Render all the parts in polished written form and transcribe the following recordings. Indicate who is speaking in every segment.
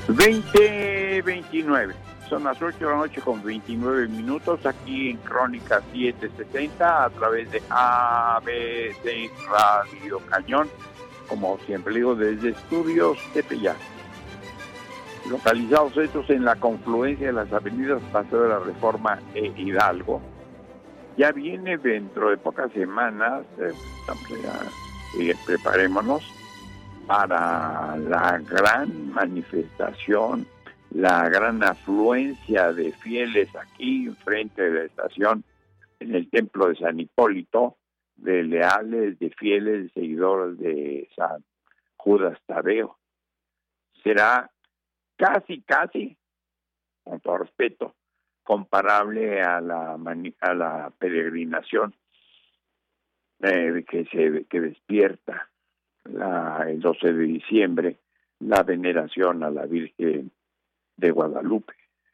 Speaker 1: 20:29. Son las 8 de la noche con 29 minutos aquí en Crónica 760 a través de ABC Radio Cañón, como siempre digo, desde estudios Tepeyac. Localizados estos en la confluencia de las avenidas Paseo de la Reforma e Hidalgo. Ya viene dentro de pocas semanas, preparémonos para la gran manifestación, la gran afluencia de fieles aquí enfrente de la estación, en el templo de San Hipólito, de leales, de fieles, de seguidores de San Judas Tadeo. Será casi, con todo respeto, comparable a la peregrinación que despierta el 12 de diciembre, la veneración a la Virgen de Guadalupe.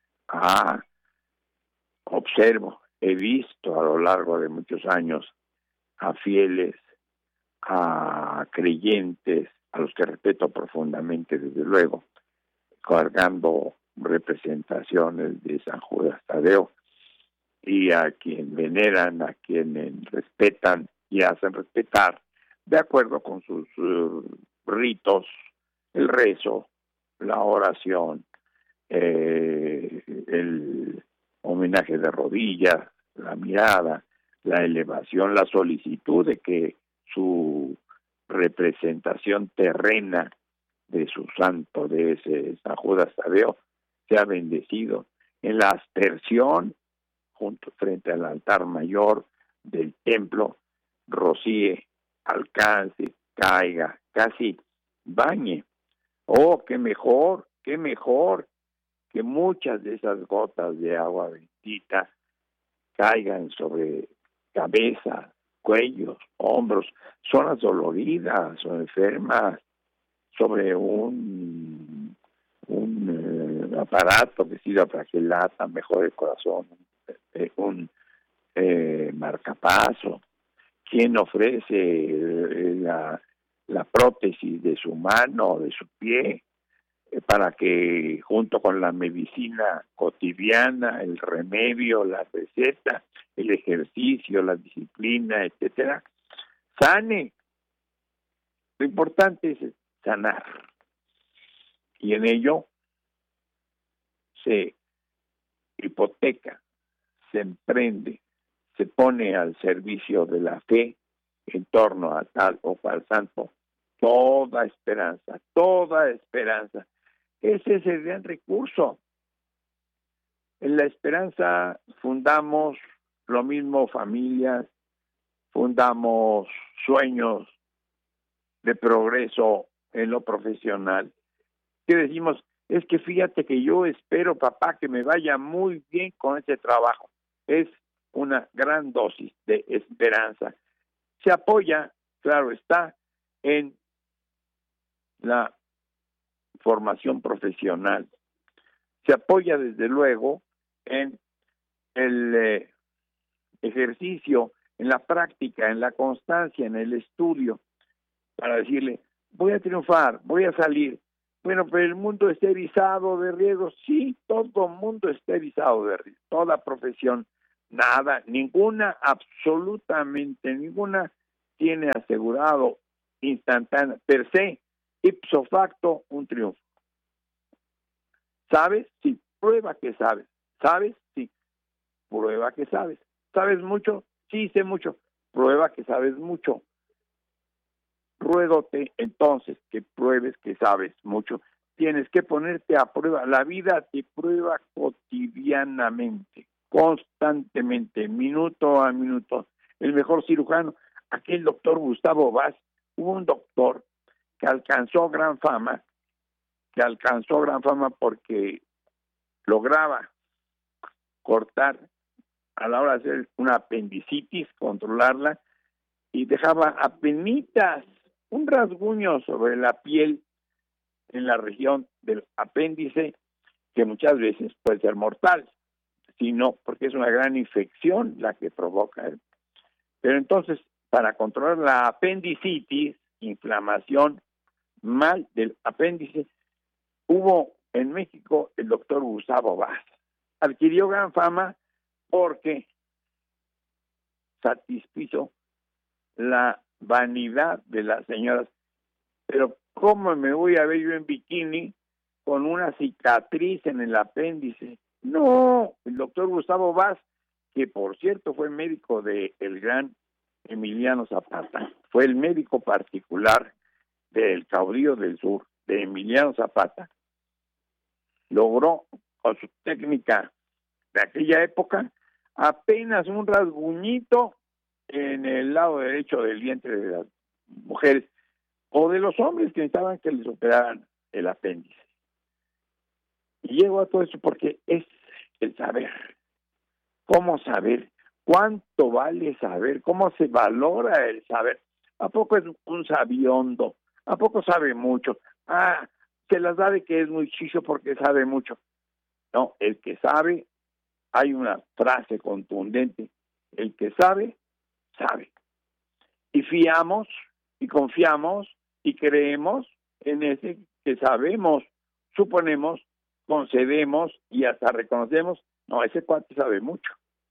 Speaker 1: Observo, he visto a lo largo de muchos años a fieles, a creyentes, a los que respeto profundamente, desde luego, cargando representaciones de San Judas Tadeo, y a quien veneran, a quienes respetan y hacen respetar, de acuerdo con sus ritos, el rezo, la oración, el homenaje de rodillas, la mirada, la elevación, la solicitud de que su representación terrena de su santo, de ese San Judas Tadeo, sea bendecido en la aspersión frente al altar mayor del templo, rocíe, alcance, caiga, casi bañe. Qué mejor que muchas de esas gotas de agua bendita caigan sobre cabeza, cuellos, hombros, zonas doloridas o enfermas, sobre un aparato que sirva para que lata mejor el corazón, un marcapaso. ¿Quién ofrece la prótesis de su mano o de su pie para que, junto con la medicina cotidiana, el remedio, la receta, el ejercicio, la disciplina, etcétera, sane? Lo importante es sanar, y en ello se hipoteca, se emprende, se pone al servicio de la fe en torno a tal o cual santo toda esperanza. Ese es el gran recurso. En la esperanza fundamos lo mismo familias, fundamos sueños de progreso en lo profesional. ¿Qué decimos? Es que fíjate que yo espero, papá, que me vaya muy bien con este trabajo. Es una gran dosis de esperanza. Se apoya, claro está, en la formación profesional. Se apoya, desde luego, en el ejercicio, en la práctica, en la constancia, en el estudio, para decirle, voy a triunfar, voy a salir. Bueno, pero el mundo está erizado de riesgos. Sí, todo mundo está erizado de riesgos. Toda profesión, absolutamente ninguna tiene asegurado instantáneo, per se, ipso facto, un triunfo. ¿Sabes? Sí, prueba que sabes. ¿Sabes? Sí, prueba que sabes. ¿Sabes mucho? Sí, sé mucho. Prueba que sabes mucho. Ruégote entonces que pruebes que sabes mucho. Tienes que ponerte a prueba. La vida te prueba cotidianamente, constantemente, minuto a minuto. El mejor cirujano, aquel doctor Gustavo Vaz, hubo un doctor que alcanzó gran fama porque lograba cortar a la hora de hacer una apendicitis, controlarla, y dejaba apenitas un rasguño sobre la piel en la región del apéndice, que muchas veces puede ser mortal, sino porque es una gran infección la que provoca. Pero entonces, para controlar la apendicitis, inflamación mal del apéndice, hubo en México el doctor Gustavo Vaz. Adquirió gran fama porque satisfizo la vanidad de las señoras. Pero ¿cómo me voy a ver yo en bikini con una cicatriz en el apéndice? No, el doctor Gustavo Vaz, que por cierto fue médico del gran Emiliano Zapata, fue el médico particular del caudillo del sur, de Emiliano Zapata, logró con su técnica de aquella época apenas un rasguñito en el lado derecho del vientre de las mujeres o de los hombres que necesitaban que les operaran el apéndice. Y llego a todo eso porque es el saber. ¿Cómo saber? ¿Cuánto vale saber? ¿Cómo se valora el saber? ¿A poco es un sabiondo? ¿A poco sabe mucho? Se las da de que es muy chicho porque sabe mucho. No, el que sabe, hay una frase contundente, el que sabe, sabe. Y fiamos, y confiamos, y creemos en ese que sabemos, suponemos, concedemos y hasta reconocemos, no, ese cuate sabe mucho.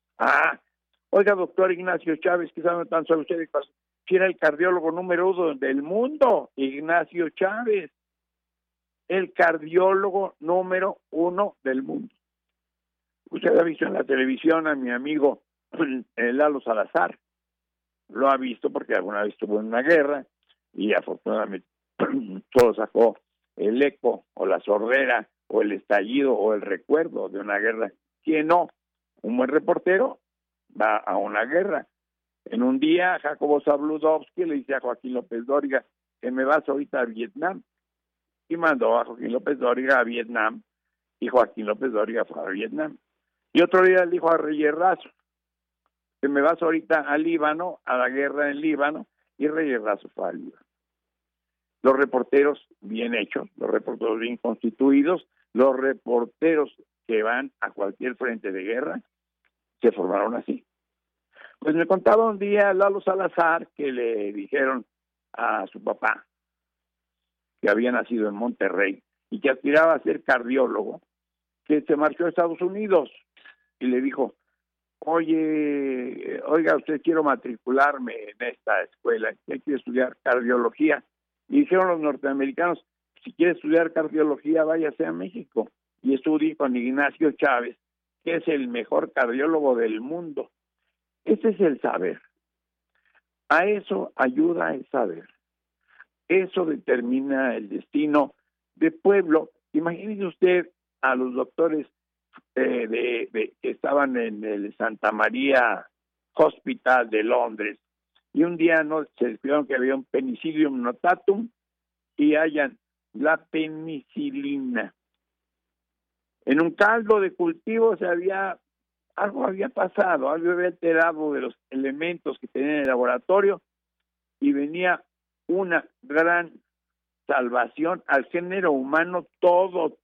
Speaker 1: Oiga, doctor Ignacio Chávez, que sabe tanto sobre usted, si era el cardiólogo número 1 del mundo, Ignacio Chávez, el cardiólogo número 1 del mundo. Usted ha visto en la televisión a mi amigo Lalo Salazar, lo ha visto porque alguna vez estuvo en una guerra y afortunadamente solo sacó el eco o la sordera o el estallido o el recuerdo de una guerra. ¿Quién no? Un buen reportero va a una guerra. En un día, Jacobo Zabludovsky le dice a Joaquín López Dóriga que me vas ahorita a Vietnam. Y mandó a Joaquín López Dóriga a Vietnam, y Joaquín López Dóriga fue a Vietnam. Y otro día le dijo a Reyes Razo que me vas ahorita al Líbano, a la guerra en Líbano, y Reyes Razo fue al Líbano. Los reporteros bien hechos, los reporteros bien constituidos, los reporteros que van a cualquier frente de guerra, se formaron así. Pues me contaba un día Lalo Salazar que le dijeron a su papá, que había nacido en Monterrey y que aspiraba a ser cardiólogo, que se marchó a Estados Unidos y le dijo, oiga, usted, quiero matricularme en esta escuela, que quiere estudiar cardiología. Y dijeron los norteamericanos, si quiere estudiar cardiología, váyase a México y estudie con Ignacio Chávez, que es el mejor cardiólogo del mundo. Ese es el saber. A eso ayuda el saber. Eso determina el destino de pueblo. Imagínese usted a los doctores que estaban en el Santa María Hospital de Londres y un día no se descuidaron que había un penicillium notatum y hayan la penicilina. En un caldo de cultivo algo había pasado, algo había alterado de los elementos que tenía en el laboratorio y venía una gran salvación al género humano, todo,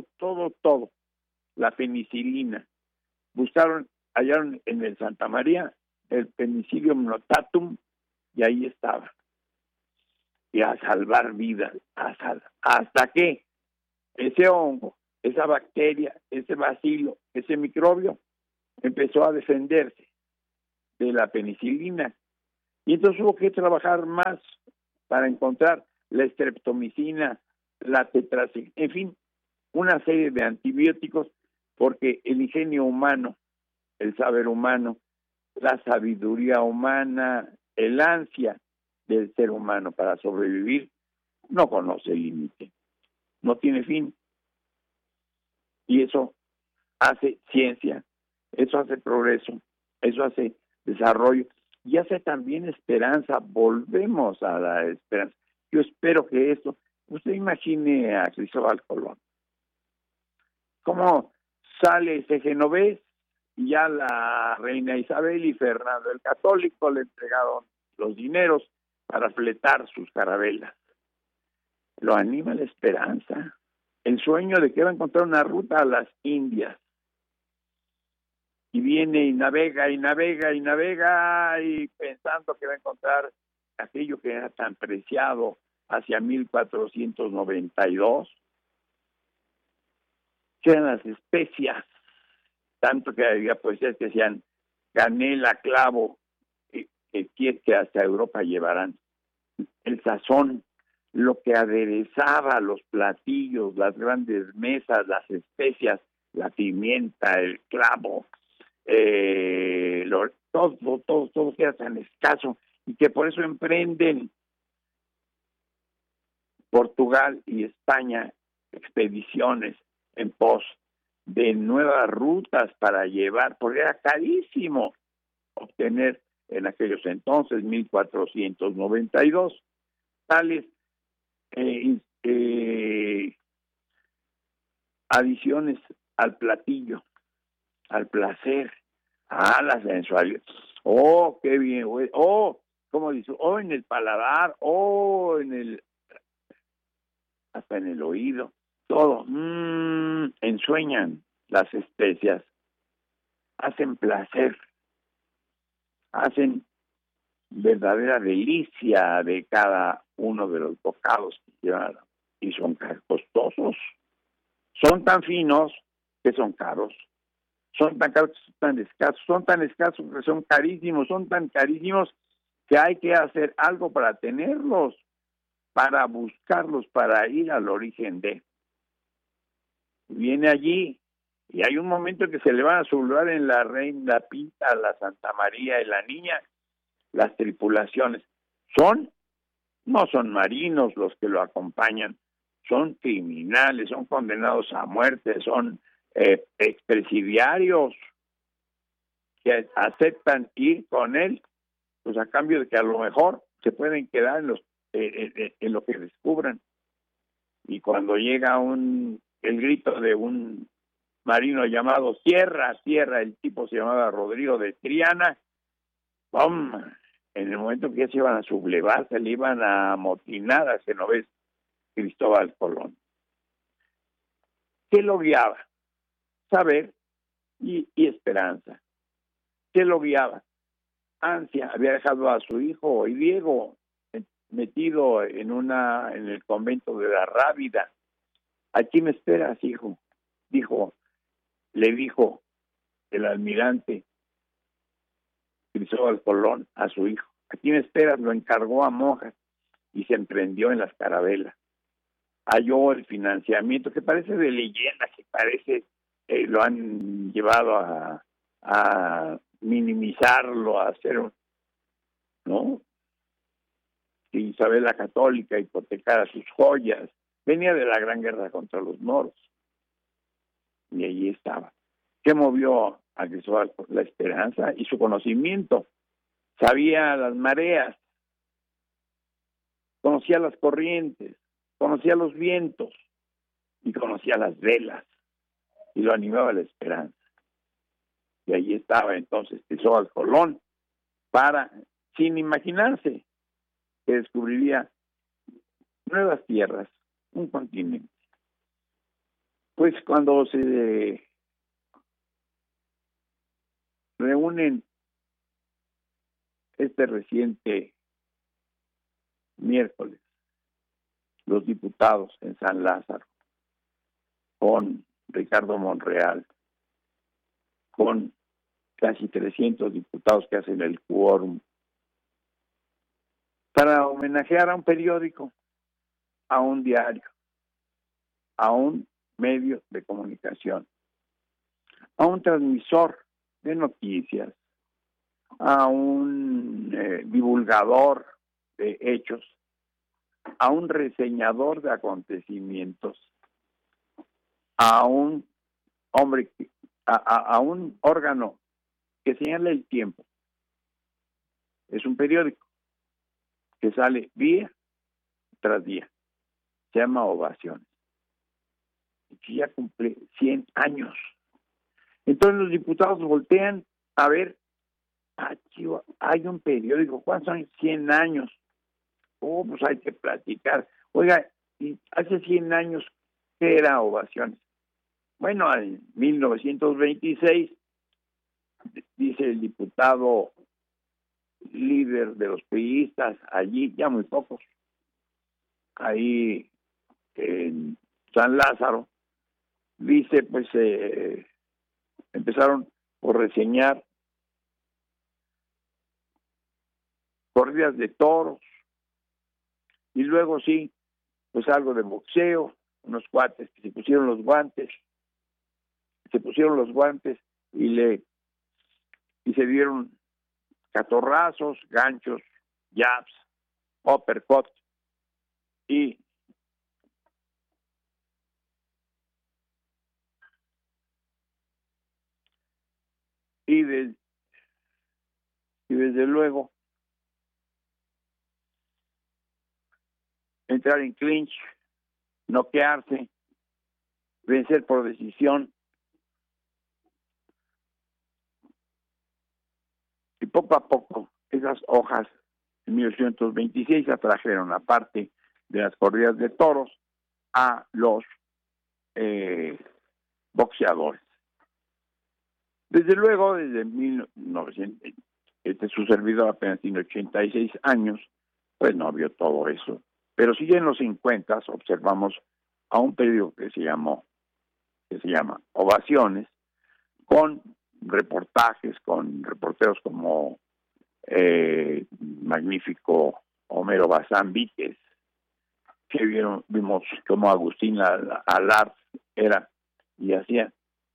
Speaker 1: la penicilina. Hallaron en el Santa María el penicillium notatum y ahí estaba. Y a salvar vidas, ¿hasta qué? Ese hongo, esa bacteria, ese bacilo, ese microbio empezó a defenderse de la penicilina. Y entonces hubo que trabajar más para encontrar la streptomicina, la tetraciclina, en fin, una serie de antibióticos, porque el ingenio humano, el saber humano, la sabiduría humana, el ansia del ser humano para sobrevivir, no conoce límite, no tiene fin. Y eso hace ciencia, eso hace progreso, eso hace desarrollo y hace también esperanza. Volvemos a la esperanza. Yo espero que esto, usted imagine a Cristóbal Colón, cómo sale ese genovés y ya la reina Isabel y Fernando el Católico le entregaron los dineros para fletar sus carabelas. Lo anima la esperanza, el sueño de que va a encontrar una ruta a las Indias. Y viene y navega y pensando que va a encontrar aquello que era tan preciado hacia 1492. sean las especias, tanto que había poesías que decían canela, clavo, que hasta Europa llevarán. El sazón, lo que aderezaba los platillos, las grandes mesas, las especias, la pimienta, el clavo, todo queda tan escaso, y que por eso emprenden Portugal y España expediciones en pos de nuevas rutas para llevar, porque era carísimo obtener en aquellos entonces, 1492, tales adiciones al platillo, al placer, a la sensualidad. Oh, qué bien, güey. Oh, como dice, oh, en el paladar, oh, hasta en el oído, todo. Ensueñan las especias, hacen placer, hacen verdadera delicia de cada uno de los bocados que llevan, y son costosos. Son tan finos que son caros. Son tan caros que son tan escasos. Son tan escasos que son carísimos. Son tan carísimos que hay que hacer algo para tenerlos, para buscarlos, para ir al origen de. Viene allí y hay un momento que se le van a sublevar en la Reina Pinta, la Santa María y la Niña, las tripulaciones. No son marinos los que lo acompañan, son criminales, son condenados a muerte, son expresidiarios que aceptan ir con él, pues a cambio de que a lo mejor se pueden quedar en lo que descubran. Y cuando llega el grito de un marino llamado Tierra, el tipo se llamaba Rodrigo de Triana, ¡pum! En el momento que se iban a sublevar, se le iban a amotinar a Genovés Cristóbal Colón. ¿Qué lo guiaba? Saber y esperanza. ¿Qué lo guiaba? Ansia. Había dejado a su hijo Diego metido en el convento de la Rábida. ¿Aquí me esperas, hijo? Le dijo el almirante Cristóbal Colón a su hijo. Aquí me esperas, lo encargó a monjas y se emprendió en las carabelas. Halló el financiamiento, que parece de leyenda, que parece lo han llevado a minimizarlo, a hacer, ¿no? Isabel la Católica hipotecara sus joyas. Venía de la Gran Guerra contra los moros. Y allí estaba. ¿Qué movió a Cristóbal? La esperanza y su conocimiento. Sabía las mareas, conocía las corrientes, conocía los vientos y conocía las velas, y lo animaba la esperanza. Y allí estaba entonces Cristóbal Colón, sin imaginarse que descubriría nuevas tierras, un continente. Pues cuando se reúnen este reciente miércoles los diputados en San Lázaro, con Ricardo Monreal, con casi 300 diputados que hacen el quórum, para homenajear a un periódico, a un diario, a un medio de comunicación, a un transmisor de noticias, a un divulgador de hechos, a un reseñador de acontecimientos, a un hombre, a un órgano que señala el tiempo. Es un periódico que sale día tras día. Se llama Ovaciones. Y que ya cumple 100 años. Entonces los diputados voltean a ver, aquí hay un periódico, ¿cuántos años? 100 años. Pues hay que platicar. Oiga, y hace 100 años, ¿qué era Ovaciones? Bueno, en 1926, dice el diputado líder de los priistas, allí, ya muy pocos, ahí en San Lázaro, dice, pues empezaron por reseñar corridas de toros y luego sí, pues algo de boxeo, unos cuates que se pusieron los guantes y se dieron catorrazos, ganchos, jabs, uppercuts y desde luego entrar en clinch, noquearse, vencer por decisión. Y poco a poco esas hojas en 1826 atrajeron, aparte de las corridas de toros, a los boxeadores. Desde luego, desde 1900, su servidor apenas tiene 86 años, pues no vio todo eso. Pero sí en los 50 observamos a un periódico que se llama Ovaciones, con reportajes, con reporteros como magnífico Homero Bazán Víquez, que vimos como Agustín Alard era y hacía.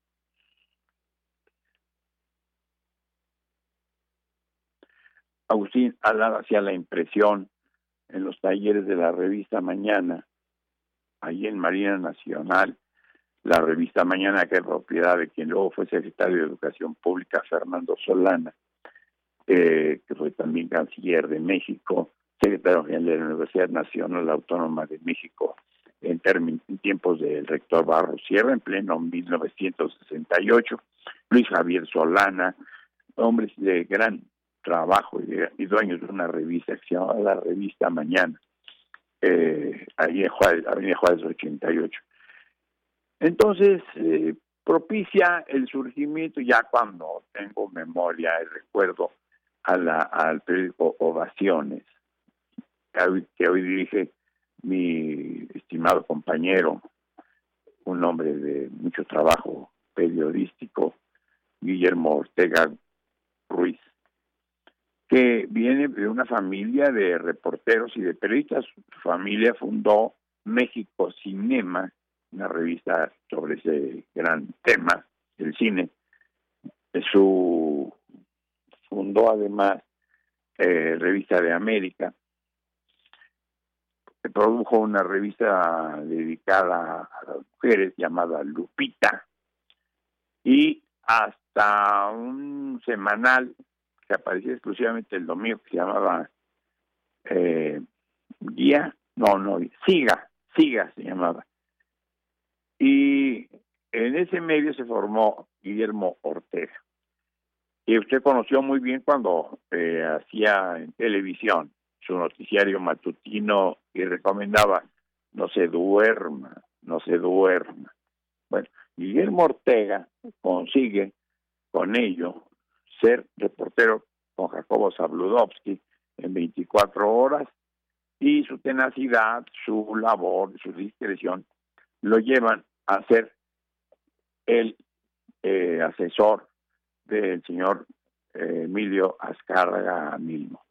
Speaker 1: Agustín Alard hacía la impresión en los talleres de la revista Mañana, allí en Marina Nacional, la revista Mañana, que es propiedad de quien luego fue secretario de Educación Pública, Fernando Solana, que fue también canciller de México, secretario general de la Universidad Nacional Autónoma de México en tiempos del rector Barros Sierra, en pleno 1968, Luis Javier Solana, hombres de gran trabajo y dueños de una revista que se llamaba La Revista Mañana, ahí en Juárez, Avenida Juárez 88. Entonces, propicia el surgimiento, ya cuando tengo memoria y recuerdo, al periódico Ovaciones, que hoy dirige mi estimado compañero, un hombre de mucho trabajo periodístico, Guillermo Ortega Ruiz, que viene de una familia de reporteros y de periodistas. Su familia fundó México Cinema, una revista sobre ese gran tema, el cine. Fundó además Revista de América, que produjo una revista dedicada a las mujeres llamada Lupita, y hasta un semanal que aparecía exclusivamente el domingo, que se llamaba Siga se llamaba. Y en ese medio se formó Guillermo Ortega, que usted conoció muy bien cuando hacía en televisión su noticiario matutino y recomendaba no se duerma. Bueno, Guillermo Ortega consigue con ello ser reportero con Jacobo Zabludovsky en 24 horas, y su tenacidad, su labor, su discreción lo llevan a ser el asesor del señor Emilio Azcárraga Milmo.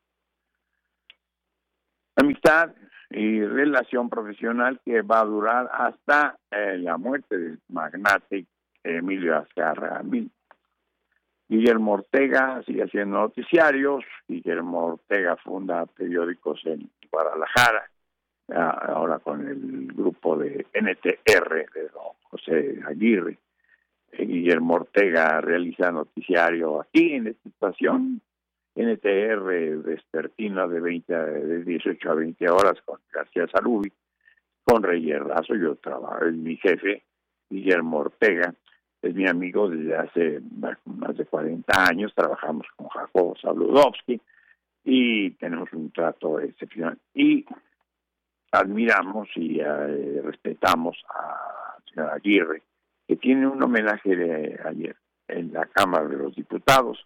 Speaker 1: Amistad y relación profesional que va a durar hasta la muerte del magnate Emilio Azcárraga Milmo. Guillermo Ortega sigue haciendo noticiarios. Guillermo Ortega funda periódicos en Guadalajara, ahora con el grupo de NTR de don José Aguirre. Guillermo Ortega realiza noticiario aquí en esta estación, NTR vespertino de 18 a 20 horas con García Sarubi, con Reyes Razo. Yo trabajo, es mi jefe, Guillermo Ortega, es mi amigo desde hace más de 40 años, trabajamos con Jacobo Zabludovsky y tenemos un trato excepcional. Y admiramos y respetamos a señor Aguirre, que tiene un homenaje de ayer en la Cámara de los Diputados,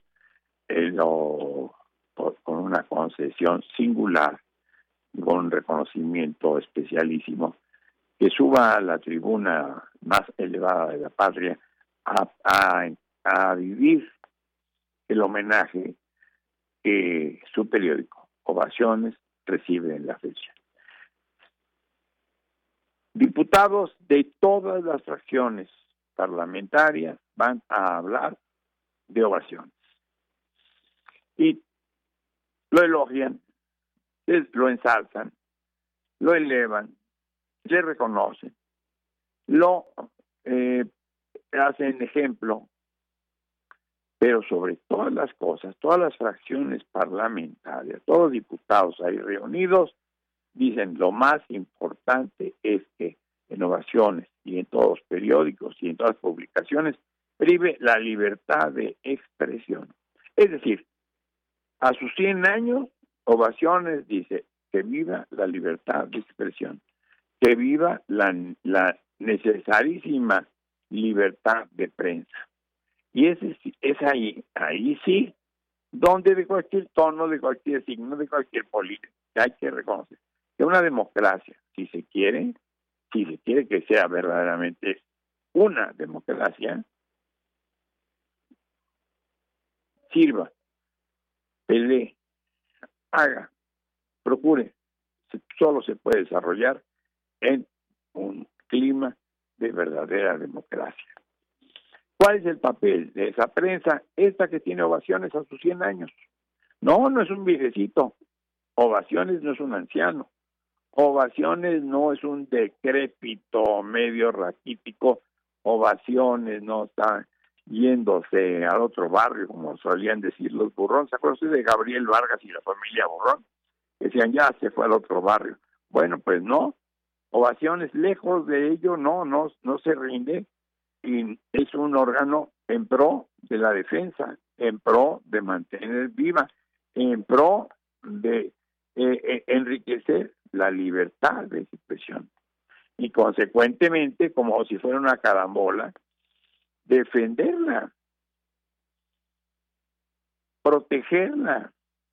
Speaker 1: con una concesión singular, con reconocimiento especialísimo, que suba a la tribuna más elevada de la patria, a vivir el homenaje que su periódico, Ovaciones, recibe en la fecha. Diputados de todas las fracciones parlamentarias van a hablar de Ovaciones. Y lo elogian, lo ensalzan, lo elevan, le reconocen, lo hacen ejemplo, pero sobre todas las cosas, todas las fracciones parlamentarias, todos los diputados ahí reunidos, dicen lo más importante es que en Ovaciones y en todos los periódicos y en todas las publicaciones prive la libertad de expresión. Es decir, a sus 100 años, Ovaciones dice que viva la libertad de expresión, que viva la necesarísima libertad de prensa. Y es ahí sí, donde de cualquier tono, de cualquier signo, de cualquier política, hay que reconocer que una democracia, si se quiere que sea verdaderamente una democracia, sirva, pelee, haga, procure, solo se puede desarrollar en un clima de verdadera democracia. ¿Cuál es el papel de esa prensa? Esta que tiene Ovaciones a sus 100 años. No es un viejecito. Ovaciones no es un anciano. Ovaciones no es un decrépito medio raquítico. Ovaciones no está yéndose al otro barrio, como solían decir los Burrón. ¿Se acuerdan de Gabriel Vargas y la familia Burrón? Decían, ya se fue al otro barrio. Bueno, pues no. Ovaciones, lejos de ello, no se rinde. Y es un órgano en pro de la defensa, en pro de mantener viva, en pro de enriquecer la libertad de expresión. Y consecuentemente, como si fuera una carambola, defenderla, protegerla,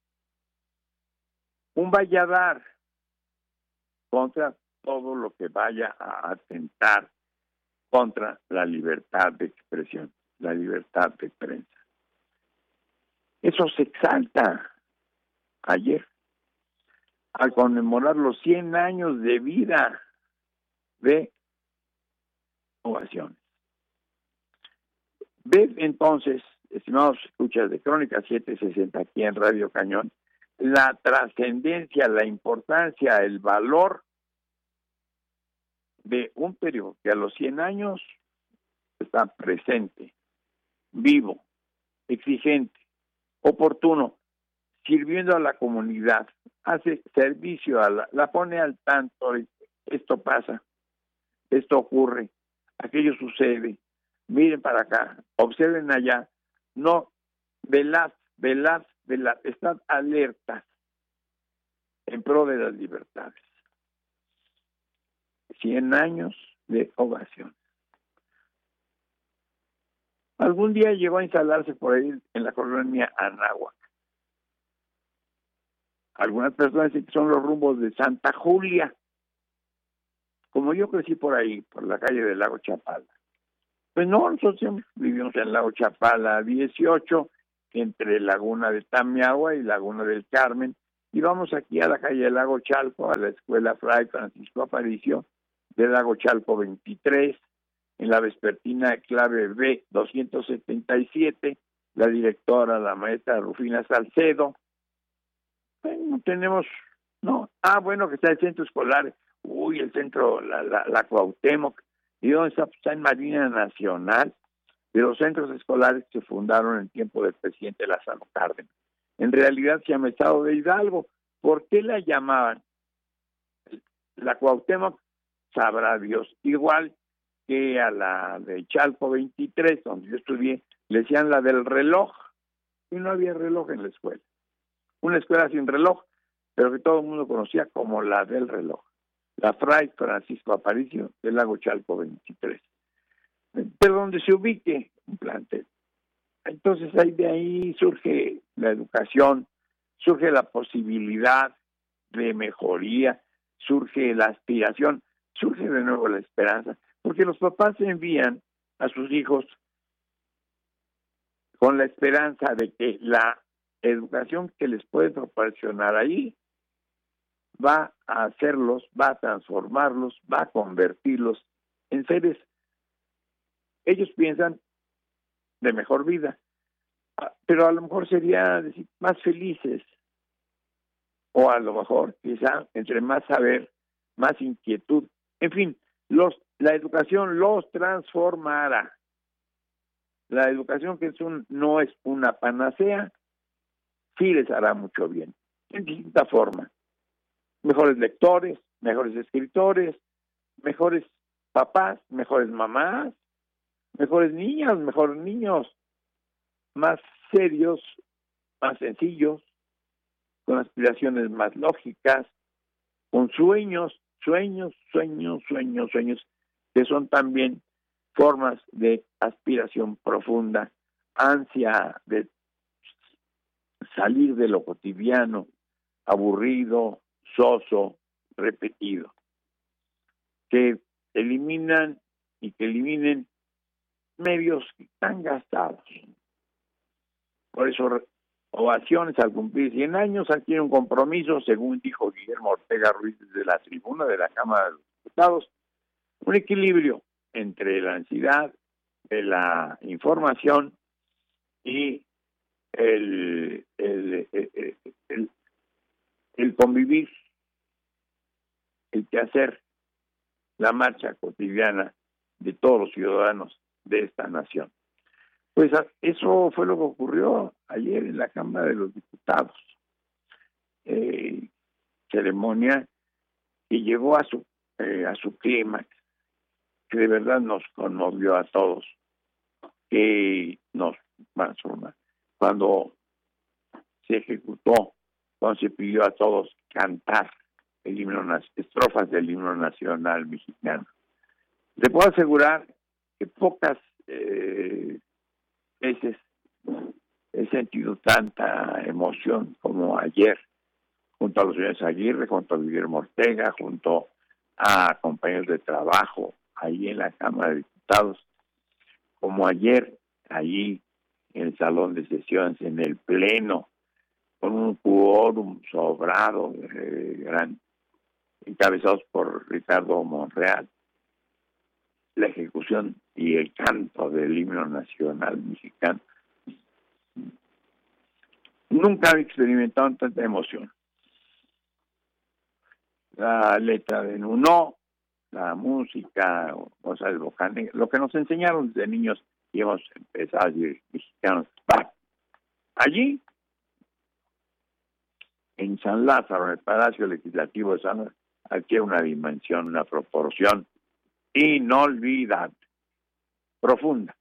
Speaker 1: un valladar contra todo lo que vaya a atentar contra la libertad de expresión, la libertad de prensa. Eso se exalta ayer, al conmemorar los 100 años de vida de Ovaciones. Ve entonces, estimados escuchas de Crónica 760 aquí en Radio Cañón, la trascendencia, la importancia, el valor de un periodo que a los 100 años está presente, vivo, exigente, oportuno, sirviendo a la comunidad, hace servicio la pone al tanto, esto pasa, esto ocurre, aquello sucede, miren para acá, observen allá, no, velad, estad alertas en pro de las libertades. 100 años de Ovación. Algún día llegó a instalarse por ahí en la colonia Anáhuac. Algunas personas dicen que son los rumbos de Santa Julia. Como yo crecí por ahí, por la calle del Lago Chapala. Pues no, nosotros vivimos en el Lago Chapala 18, entre Laguna de Tamiagua y Laguna del Carmen. Y vamos aquí a la calle del Lago Chalco, a la escuela Fray Francisco Aparicio, del Lago Chalco 23, en la vespertina clave B 277, la directora, la maestra Rufina Salcedo. Bueno, tenemos, bueno, que está el centro escolar, el centro, la Cuauhtémoc, y dónde está, pues está en Marina Nacional, de los centros escolares que se fundaron en tiempo del presidente Lázaro Cárdenas. En realidad se llama Estado de Hidalgo. ¿Por qué la llamaban la Cuauhtémoc? Sabrá Dios. Igual que a la de Chalco 23, donde yo estudié, le decían la del reloj, y no había reloj en la escuela. Una escuela sin reloj, pero que todo el mundo conocía como la del reloj. La Fray Francisco Aparicio del Lago Chalco 23. Pero donde se ubique un plantel. Entonces de ahí surge la educación, surge la posibilidad de mejoría, surge la aspiración, surge de nuevo la esperanza. porque los papás envían a sus hijos con la esperanza de que la educación que les puede proporcionar ahí va a hacerlos, va a transformarlos, va a convertirlos en seres, ellos piensan, de mejor vida, pero a lo mejor sería decir, más felices, o a lo mejor, quizá, entre más saber, más inquietud. En fin, la educación los transformará. La educación que no es una panacea, sí les hará mucho bien, en distinta forma. Mejores lectores, mejores escritores, mejores papás, mejores mamás, mejores niñas, mejores niños, más serios, más sencillos, con aspiraciones más lógicas, con sueños, que son también formas de aspiración profunda, ansia de salir de lo cotidiano, aburrido, soso, repetido, que eliminen medios tan gastados. Por eso, ovaciones al cumplir 100 años, adquiere un compromiso, según dijo Guillermo Ortega Ruiz desde la tribuna de la Cámara de los Diputados, un equilibrio entre la ansiedad de la información y el convivir, el quehacer, la marcha cotidiana de todos los ciudadanos de esta nación. Pues eso fue lo que ocurrió ayer en la Cámara de los Diputados. Ceremonia que llegó a su clímax, que de verdad nos conmovió a todos, que nos transforma. Cuando se ejecutó, cuando se pidió a todos cantar estrofas del himno nacional mexicano. Le puedo asegurar que pocas veces he sentido tanta emoción como ayer, junto a los señores Aguirre, junto a Guillermo Ortega, junto a compañeros de trabajo ahí en la Cámara de Diputados, como ayer allí en el salón de sesiones, en el Pleno, con un quórum sobrado, encabezados por Ricardo Monreal, la ejecución y el canto del himno nacional mexicano. Nunca he experimentado tanta emoción. La letra de Nuno, la música, o sea, el Bocanegra, lo que nos enseñaron desde niños y hemos empezado a decir mexicanos. Allí, en San Lázaro, en el Palacio Legislativo de San Lázaro, adquiere una dimensión, una proporción inolvidable, profunda,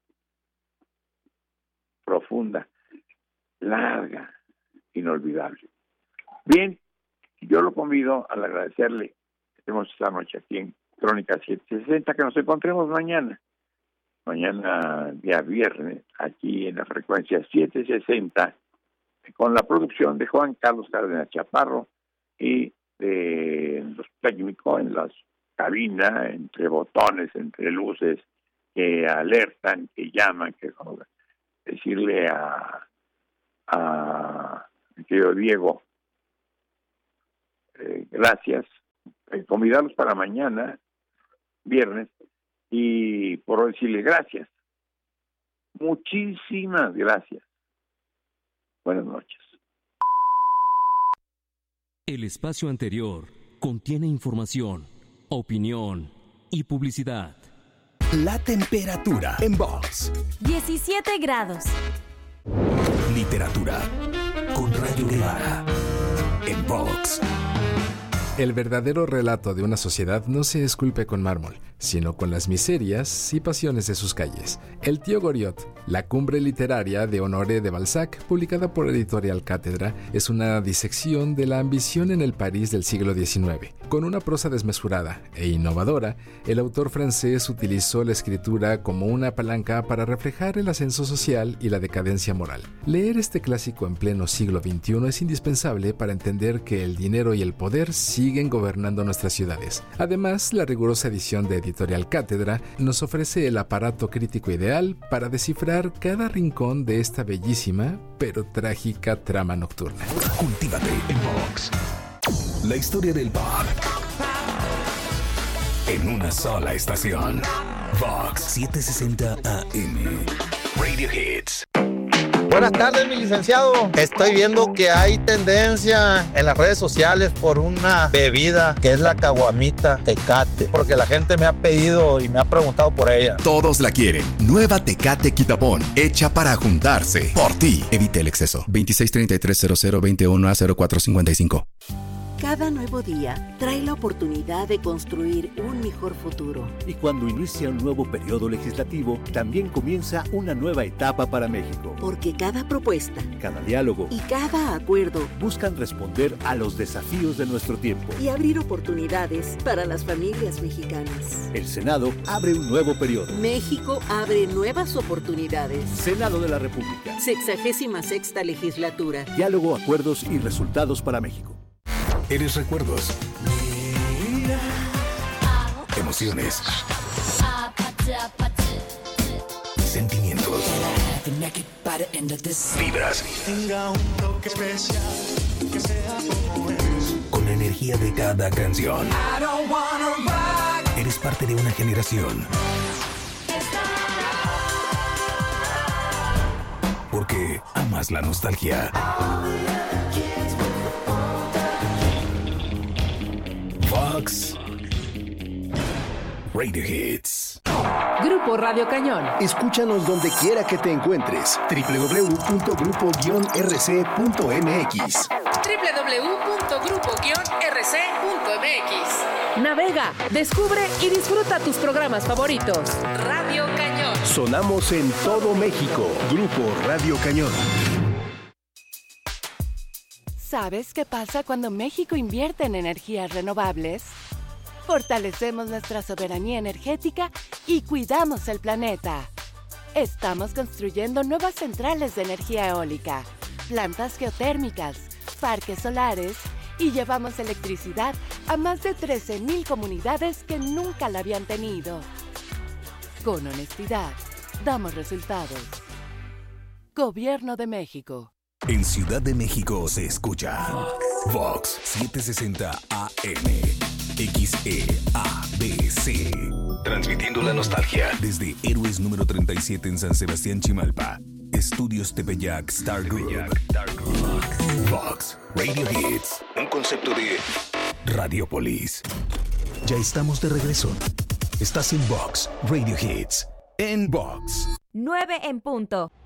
Speaker 1: larga, inolvidable. Bien, yo lo convido al agradecerle que estemos esta noche aquí en Crónica 760, que nos encontremos mañana día viernes, aquí en la frecuencia 760, con la producción de Juan Carlos Cárdenas Chaparro y de los técnicos en las cabinas, entre botones, entre luces que alertan, que llaman, que decirle a mi querido Diego, gracias, convidarlos para mañana, viernes, y por hoy decirle gracias, muchísimas gracias. Buenas noches.
Speaker 2: El espacio anterior contiene información, opinión y publicidad.
Speaker 3: La temperatura en Vox.
Speaker 4: 17 grados.
Speaker 3: Literatura con Rayo Guevara en Vox.
Speaker 5: El verdadero relato de una sociedad no se esculpe con mármol, sino con las miserias y pasiones de sus calles. El tío Goriot, la cumbre literaria de Honoré de Balzac, publicada por Editorial Cátedra, es una disección de la ambición en el París del siglo XIX. Con una prosa desmesurada e innovadora, el autor francés utilizó la escritura como una palanca para reflejar el ascenso social y la decadencia moral. Leer este clásico en pleno siglo XXI es indispensable para entender que el dinero y el poder siguen gobernando nuestras ciudades. Además, la rigurosa edición de Editorial Cátedra nos ofrece el aparato crítico ideal para descifrar cada rincón de esta bellísima pero trágica trama nocturna.
Speaker 3: Cultívate en Vox. La historia del pop en una sola estación. Vox 760 AM. Radio Hits.
Speaker 6: Buenas tardes, mi licenciado. Estoy viendo que hay tendencia en las redes sociales por una bebida que es la caguamita Tecate, porque la gente me ha pedido y me ha preguntado por ella.
Speaker 7: Todos la quieren. Nueva Tecate Quitapón, hecha para juntarse. Por ti. Evite el exceso. 26330021A0455.
Speaker 8: Cada nuevo día trae la oportunidad de construir un mejor futuro.
Speaker 9: Y cuando inicia un nuevo periodo legislativo, también comienza una nueva etapa para México.
Speaker 8: Porque cada propuesta,
Speaker 9: cada diálogo
Speaker 8: y cada acuerdo
Speaker 9: buscan responder a los desafíos de nuestro tiempo
Speaker 8: y abrir oportunidades para las familias mexicanas.
Speaker 9: El Senado abre un nuevo periodo.
Speaker 8: México abre nuevas oportunidades.
Speaker 9: Senado de la República.
Speaker 8: 66ª legislatura.
Speaker 9: Diálogo, acuerdos y resultados para México.
Speaker 3: Eres recuerdos, emociones, sentimientos, vibras, con la energía de cada canción. Eres parte de una generación, porque amas la nostalgia. Vox Radio Hits.
Speaker 10: Grupo Radio Cañón.
Speaker 11: Escúchanos donde quiera que te encuentres. www.grupo-rc.mx.
Speaker 10: www.grupo-rc.mx. Navega, descubre y disfruta tus programas favoritos. Radio Cañón.
Speaker 11: Sonamos en todo México. Grupo Radio Cañón.
Speaker 12: ¿Sabes qué pasa cuando México invierte en energías renovables? Fortalecemos nuestra soberanía energética y cuidamos el planeta. Estamos construyendo nuevas centrales de energía eólica, plantas geotérmicas, parques solares y llevamos electricidad a más de 13,000 comunidades que nunca la habían tenido. Con honestidad, damos resultados. Gobierno de México.
Speaker 3: En Ciudad de México se escucha Vox 760 AM XEABC, transmitiendo la nostalgia desde Héroes número 37 en San Sebastián, Chimalpa. Estudios Tepeyac Star Group. Vox Radio Hits, un concepto de Radiopolis. Ya estamos de regreso. Estás en Vox Radio Hits. En Vox
Speaker 4: 9 en punto.